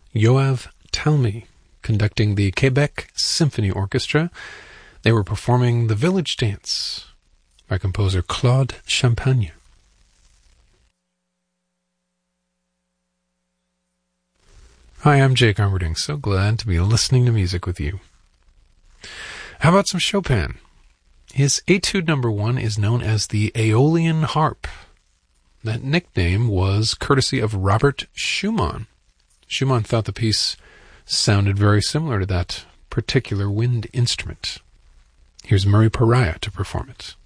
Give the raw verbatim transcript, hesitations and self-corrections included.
Yoav Talmy, conducting the Quebec Symphony Orchestra. They were performing The Village Dance by composer Claude Champagne. Hi, I'm Jake Armerding. So glad to be listening to music with you. How about some Chopin? His Etude number one is known as the Aeolian Harp. That nickname was courtesy of Robert Schumann. Schumann thought the piece sounded very similar to that particular wind instrument. Here's Murray Pariah to perform it.